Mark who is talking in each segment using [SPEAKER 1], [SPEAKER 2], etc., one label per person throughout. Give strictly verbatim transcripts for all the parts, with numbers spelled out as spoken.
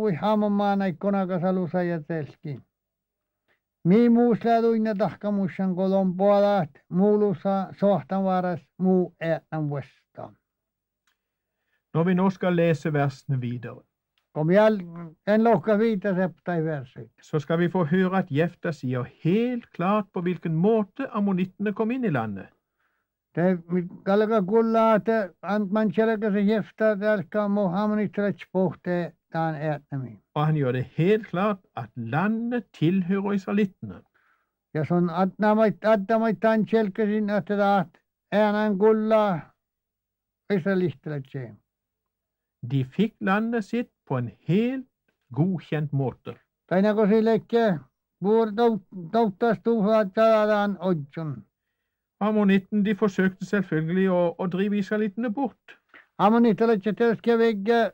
[SPEAKER 1] voi haamammaan aikona kasalusa ja telski. Mi muusläduina tahkamushan kolon puolat muulusa sohtan varas muu ätnan vestaan.
[SPEAKER 2] Når vi nå skal lese versene videre,
[SPEAKER 1] Kom jag en locka vita septa i verset.
[SPEAKER 2] så skal vi få høre at Jefta sier helt klart på hvilken måte ammonittene kom inn i landet.
[SPEAKER 1] Det kalka kulla että ant man selkä se jefta tälkä Mohammed trets pohte taan ätnami.
[SPEAKER 2] Og han gjør det helt klart at landet tilhører israelittene.
[SPEAKER 1] Ja son atnamait attamait taan selkäsin että taat äänan kulla israelistlätse.
[SPEAKER 2] De fikk landet sitt på en helt godkjent måte.
[SPEAKER 1] Tainako sillekke vuor touttas tuhat saadaan odjon.
[SPEAKER 2] Ammonitten de forsøkte selvfølgelig å, å drive israelittene bort.
[SPEAKER 1] Ammonitlätse telske vegge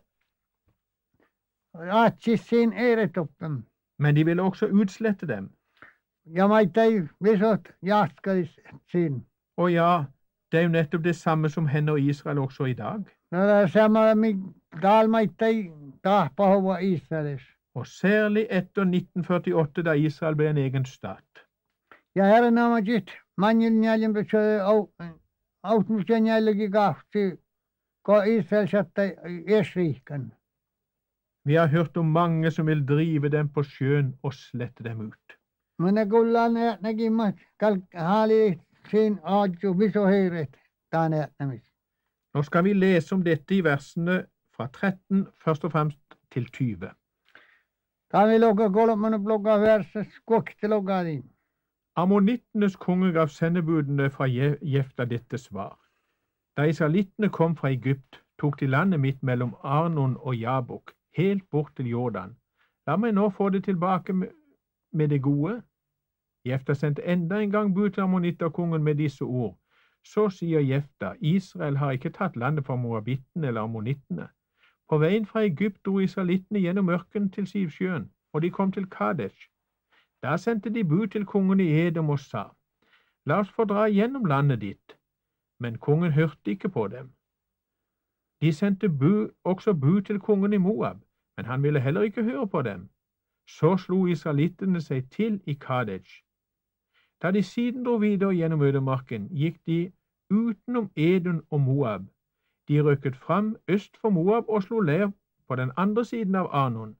[SPEAKER 1] aatsis eiretoppen.
[SPEAKER 2] Men de ville også utslette dem.
[SPEAKER 1] Ja maittai visot jaskalis sin.
[SPEAKER 2] Og ja, det er jo nettopp det samme som hender i Israel også i dag.
[SPEAKER 1] No det er sama mig dalmaittai tahpahova Israelis.
[SPEAKER 2] Og særlig etter nitten førtiåtte, da Israel ble en egen stat.
[SPEAKER 1] Ja herran amajit manjil njäljen besö autmusen njälki kahti ko Israel satta esriikan.
[SPEAKER 2] Vi har hørt om mange som vil drive dem på sjøen og slette dem ut.
[SPEAKER 1] Mutta kullaan näkimät haali sin aadju viso heiret taan ätnämis.
[SPEAKER 2] Nå skal vi lese om dette i versene fra tretten først og fremst til tyve.
[SPEAKER 1] Taan vi lukka kolmannen blokka verses kokte lukkaadin.
[SPEAKER 2] Ammonittenes konge gav sendebudene fra Jefta dette svar. Da israelittene kom fra Egypt, tok de landet mitt mellom Arnon og Jabok, helt bort til Jordan. La meg nå få det tilbake med, med det gode. Jefta sendte enda en gang bud til ammonitterkongen med disse ord. Så sier Jefta, Israel har ikke tatt landet fra moabittene eller ammonittene. På veien fra Egypt dro israelittene gjennom ørkenen til Sivsjøen, og de kom til Kadesh. Da sendte de bud til kongen i Edom og sa, la oss få dra gjennom landet ditt. Men kongen hørte ikke på dem. De sendte bud, også bud til kongen i Moab, men han ville heller ikke høre på dem. Så slo israelittene seg til i Kadesh. Da de siden dro videre gjennom ødemarken, gikk de utenom Edom og Moab. De røkket fram øst for Moab og slo leir på den andre siden av Arnon.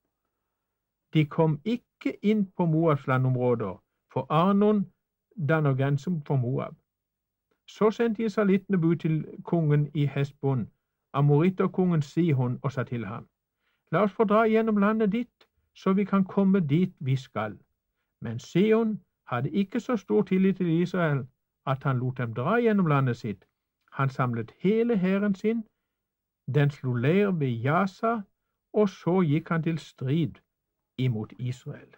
[SPEAKER 2] De kom ikke inn på Moabs landområder, for Arnon danner grensen for Moab. Så sendte israelittene bud til kongen i Hesbon, amoritterkongen Sihon, og sa til ham, la oss få dra gjennom landet ditt, så vi kan komme dit vi skal. Men Sihon hadde ikke så stor tillit til Israel at han lot dem dra gjennom landet sitt. Han samlet hele hæren sin, den slo leir ved Jasa, og så gikk han til strid imot Israel.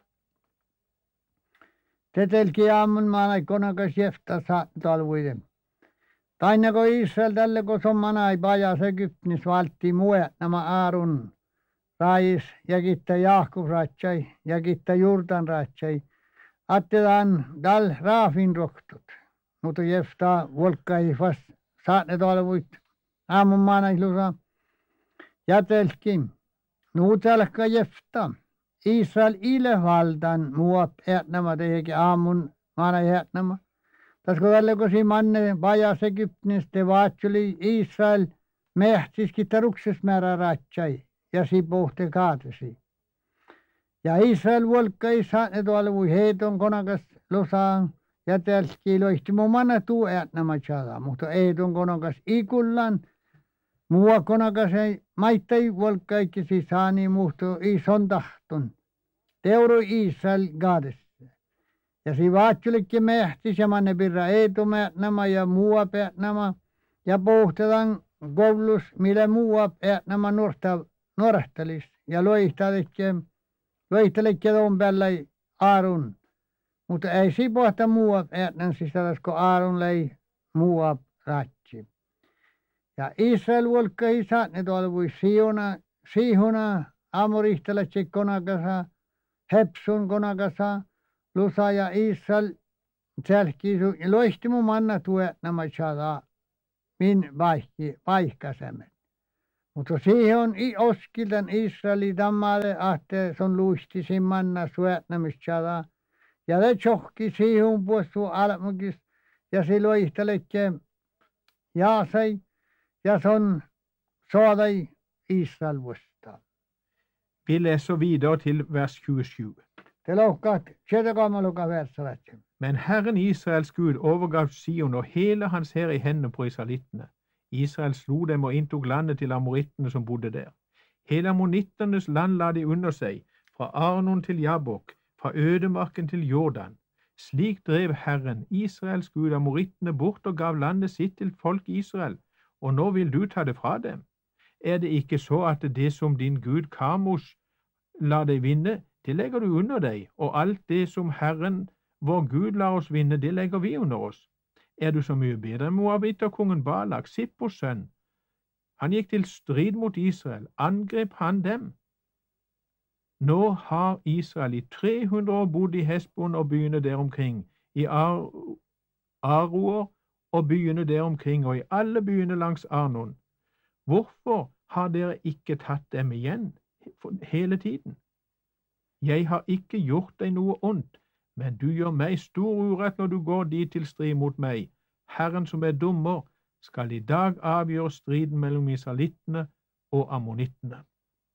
[SPEAKER 1] Tetelki aamun maanai konakas jefta talvuide. Tainako Israel tälle ko sommanai pajas Egyptis valtti muet nämä Aarun rais ja kitta Jaakub ratsai ja kitta Jurdan ratsai. Attetaan dal raafin rohtut. Mutta jefta volkkai vast saatne talvuit aamun maanai lusa. Jätelki nuutelka jefta. Israel ilevaldan muop ätnämä tehekin aamun maanai ätnämä. Tasko tälle kun si manne pajas Egyptis te vaatsuli Israel mehtiski tarukses määrä ratsai ja si pohte kaatesi. Ja Israel volkkai saatne talvui heiton konakas lusaan ja tälski loihti mu manna tuu ätnämä tjada. Mutta heiton konakas ikullan mua konakas ei maittai volkkaikki si saani muhtu ison tahtun. Teuro Israel gaades. Ja si vaatsulikki mehtis ja manne pirra eitu mätnämä ja mua päätnämä. Ja pohtetaan koulus, mille mua päätnämä nuorta nuorehtalis. Ja loihtalikke, loihtalikke tuon päällä Aarun. Mutta ei si pohta mua päätnän sisällä, kun Aarun lei mua ratsi. Ja Israel volkkai saatne tuolvui siuna, sihuna, amorihtalaitse konakasa, Hepsun konakasa, lusa ja Israel selkisu. Loihti mu manna tuet nämä saada min vaihki, vaihkasemet. Mutta siihen on i oskiltan Israeli tammalle ahte son luisti sin manna suetnamistjada. Ja det tjohki siihen puostu almukis ja silloin ihtelekki jaasai ja son saadai Israel vastaan.
[SPEAKER 2] Vi läser videre til vers tjuesju.
[SPEAKER 1] Te lohkaat sjedekammaluka versalatsi.
[SPEAKER 2] Men Herren Israels Gud overgav Sion og hele hans hær i hendene på israelittene. Israel slo dem og inntok landet til amorittene som bodde der. Hele ammonitternes land la de under seg, fra Arnon til Jabok, fra ødemarken til Jordan. Slik drev Herren, Israels Gud, amorittene bort og gav landet sitt til folk Israel, og nå vil du ta det fra dem. Er det ikke så at det som din Gud Kamos la deg vinne, det legger du under deg, og alt det som Herren, vår Gud, lar oss vinne, det legger vi under oss. Er du så mye bedre enn Moabitterkongen Balak, Sippos sønn? Han gikk til strid mot Israel, angrep han dem. Nå har Israel i tre hundre år bodd i Hesbon og byene der omkring, i Ar Aroer og byene der omkring, og i alle byene langs Arnon. Hvorfor har dere ikke tatt dem igjen hele tiden? Jeg har ikke gjort deg noe ondt, men du gjør meg stor urett når du går dit til strid mot meg. Herren som er dommer, skal i dag avgjøre striden mellom israelittene og ammonittene.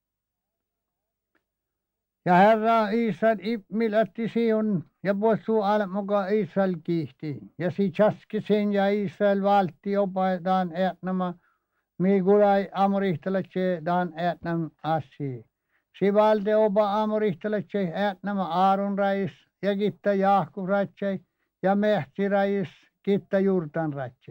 [SPEAKER 1] Ja Herra Israel ipmilatti Sion ja puostu almuka Israel kiihti. Ja si chaski sen ja Israel valti opaetaan etnama migulai amorihtalatse daan etnam assi. Si valde opa amorihtalatse etnama Aaron rais ja kitta Jaakub ratse ja Mehti rais kitta Jurtan ratse.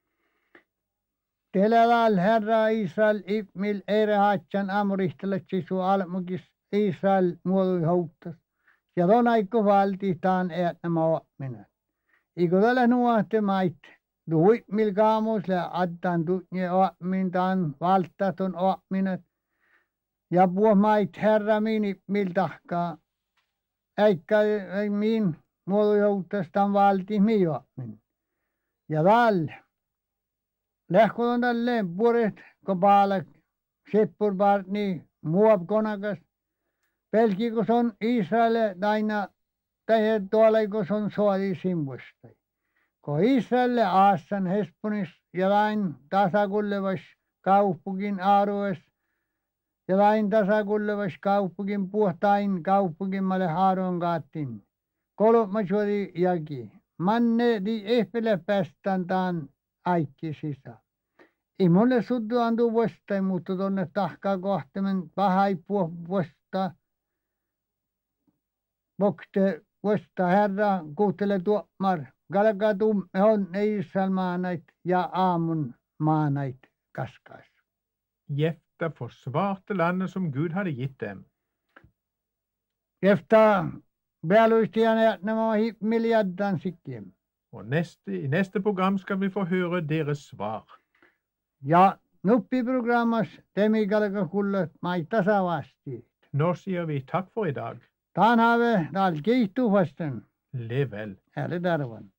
[SPEAKER 1] Telelal Herra Israel ipmil ere hatsan amorihtalatse su almukis Israel muodui houttas. Ja ton aikko valti taan etnama oppminat. Iko tällä nuohte mait duit mil kaamus le addan tutnje oppmin taan valtaton oppminat. Ja puo mait herra mini mil tahkaa. Äikkä ei min muodui houttas taan valti mi oppmin. Ja tal lähkoon tälle puoret ko Balak seppur partni muov konakas. Pelki kun on Israel aina tähän tuolla kun on suori simpusta. Kun Israel aassan Hesponis ja lain tasakullevas kauppukin Aarues ja lain tasakullevas kauppukin puhtain kauppukin malle Haaron kaattin. Kolmas suori jaki. Manne di ehpele päästään taan aikki sisään. Ei mulle suttu antu vastaan, mutta tonne tahkaa kohtamen pahai puhvasta. Vokte vasta herra kuuttele tuomar. Galkatum on Israel maanait ja aamun maanait kaskais.
[SPEAKER 2] Jefta forsvarte landet som Gud hadde gitt dem.
[SPEAKER 1] Jefta bealustiane nämä miljardan sikkim.
[SPEAKER 2] Og neste, i neste program skal vi få høre deres svar.
[SPEAKER 1] Ja nuppiprogrammas temi galkakullet mai tasavasti.
[SPEAKER 2] Nå sier vi takk for i dag.
[SPEAKER 1] Taan have dal kiihtuvasten.
[SPEAKER 2] Lev vel.
[SPEAKER 1] Hele darvan.